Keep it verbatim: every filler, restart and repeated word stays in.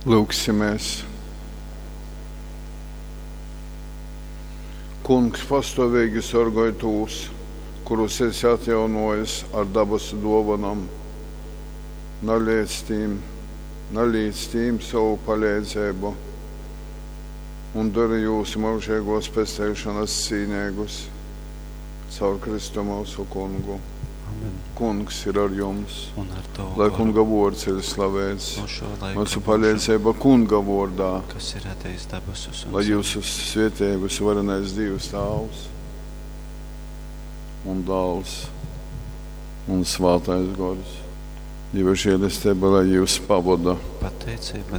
Lūksimies. Kungs, pastāvīgi sargāj tos, kurus esi atjaunojis ar dabas dāvanām. Neliec tiem, neliec tiem savu palīdzību un dari jūsu mūžīgos pestīšanas cīnīgus caur Kristu mūsu kungu. Amen. Kungs ir ar jums. Un ar to, lai kunga vārds ir slavēts. no šo laiku Mūsu palīdzība kunga vārdā. kas ir atejis debesus un Lai zemi. jūsu svētības varenais Dievs Tēvs un Dēls un Svētais Gars. Dieva žēlastība, lai jūs pavada. Pateicība